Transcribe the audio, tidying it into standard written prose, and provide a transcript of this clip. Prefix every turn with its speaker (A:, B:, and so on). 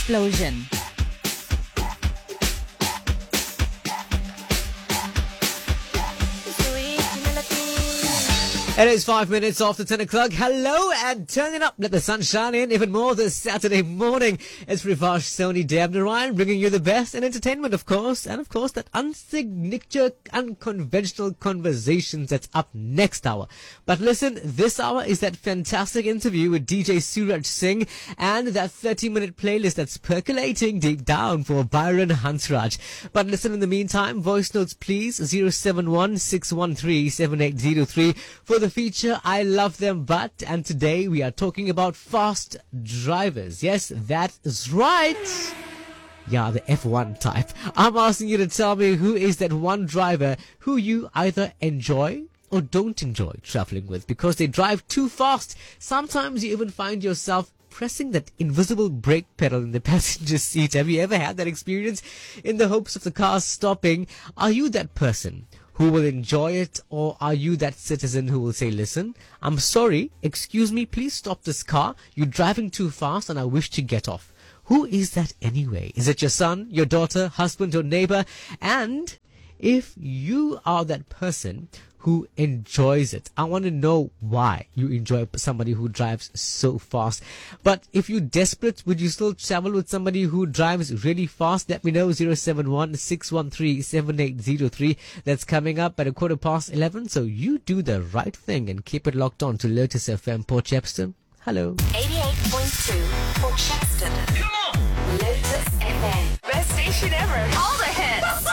A: explosion.
B: It is 5 minutes after 10 o'clock. Hello and turn it up. Let the sun shine in even more this Saturday morning. It's Rivash Sony Devnarayan bringing you the best in entertainment, of course. And of course, that unsignature, unconventional conversations that's up next hour. But listen, this hour is that fantastic interview with DJ Suraj Singh and that 30-minute playlist that's percolating deep down for Byron Hansraj. But listen, in the meantime, voice notes please, 071-613-7803 for the feature I Love Them But, and today we are talking about fast drivers. Yes, that is right. Yeah, the F1 type. I'm asking you to tell me who is that one driver who you either enjoy or don't enjoy traveling with because they drive too fast. Sometimes you even find yourself pressing that invisible brake pedal in the passenger seat. Have you ever had that experience? In the hopes of the car stopping, are you that person who will enjoy it, or are you that citizen who will say, listen, I'm sorry, excuse me, please stop this car. You're driving too fast and I wish to get off. Who is that anyway? Is it your son, your daughter, husband or neighbor? And if you are that person who enjoys it, I want to know why you enjoy somebody who drives so fast. But if you're desperate, would you still travel with somebody who drives really fast? Let me know, 071-613-7803. That's coming up at 11:15. So you do the right thing and keep it locked on to Lotus FM Port Shepstone. Hello.
C: 88.2 Port Shepstone. Come on! Lotus FM. Best station ever. All the hits.